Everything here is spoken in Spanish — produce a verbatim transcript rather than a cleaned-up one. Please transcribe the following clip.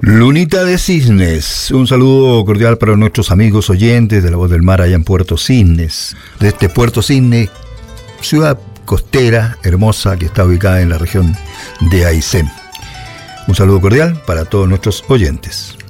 Lunita de Cisnes, un saludo cordial para nuestros amigos oyentes de La Voz del Mar allá en Puerto Cisnes. De este Puerto Cisnes, ciudad costera, hermosa, que está ubicada en la región de Aysén. Un saludo cordial para todos nuestros oyentes.